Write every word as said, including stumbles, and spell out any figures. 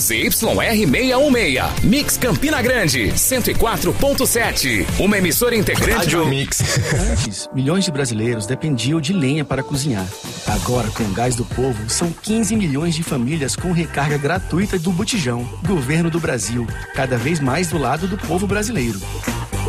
Z Y R seiscentos e dezesseis. Mix Campina Grande, cento e quatro ponto sete. Uma emissora integrante Rádio do Mix. Antes, milhões de brasileiros dependiam de lenha para cozinhar. Agora, com o Gás do Povo, são quinze milhões de famílias com recarga gratuita do Botijão. Governo do Brasil, cada vez mais do lado do povo brasileiro.